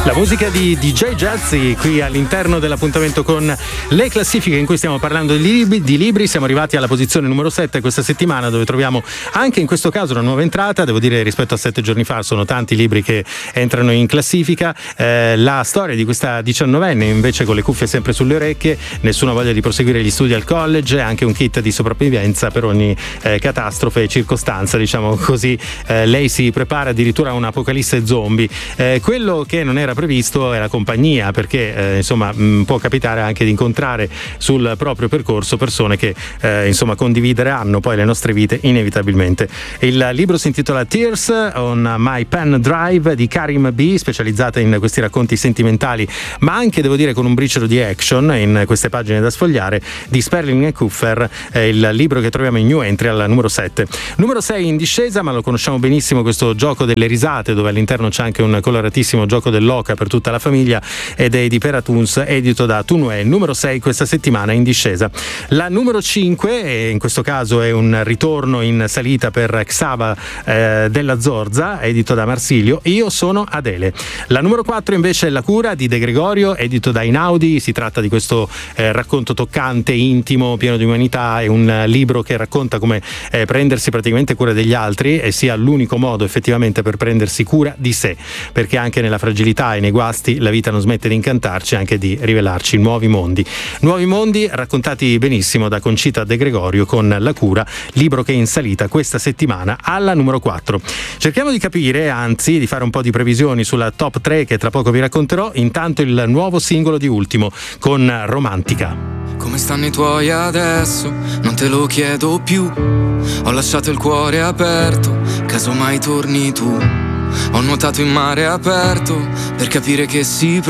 La musica di DJ Jazzy qui all'interno dell'appuntamento con le classifiche in cui stiamo parlando di libri. Siamo arrivati alla posizione numero 7 questa settimana, dove troviamo anche in questo caso una nuova entrata. Devo dire, rispetto a 7 giorni fa sono tanti libri che entrano in classifica. La storia di questa 19enne invece con le cuffie sempre sulle orecchie, nessuna voglia di proseguire gli studi al college, anche un kit di sopravvivenza per ogni catastrofe e circostanza, diciamo così. Lei si prepara addirittura a un'apocalisse zombie. Quello che non era previsto è la compagnia, perché insomma può capitare anche di incontrare sul proprio percorso persone che insomma condivideranno poi le nostre vite inevitabilmente. Il libro si intitola Tears on My Pen Drive di Karim B, specializzata in questi racconti sentimentali, ma anche, devo dire, con un briciolo di action in queste pagine da sfogliare, di Sperling & Kupfer, il libro che troviamo in new entry al numero 7. Numero 6 in discesa, ma lo conosciamo benissimo, questo gioco delle risate, dove all'interno c'è anche un coloratissimo gioco dell'oca per tutta la famiglia, ed è di Peratoons, edito da Tunue. Numero 6 questa settimana in discesa. La numero 5, e in questo caso è un ritorno in salita per Xava della Zorza, edito da Marsilio, Io sono Adele. La numero 4 invece è La cura di De Gregorio, edito da Inaudi. Si tratta di questo racconto toccante, intimo, pieno di umanità. È un libro che racconta come prendersi praticamente cura degli altri e sia l'unico modo effettivamente per prendersi cura di sé, perché anche nella fragilità e nei guasti la vita non smette di incantarci, anche di rivelarci nuovi mondi raccontati benissimo da Concita De Gregorio con La cura, libro che è in salita questa settimana alla numero 4. Cerchiamo di capire, anzi di fare un po' di previsioni sulla top 3 che tra poco vi racconterò. Intanto il nuovo singolo di Ultimo con Romantica. Come stanno i tuoi adesso? Non te lo chiedo più. Ho lasciato il cuore aperto, caso mai torni tu. Ho nuotato in mare aperto per capire che si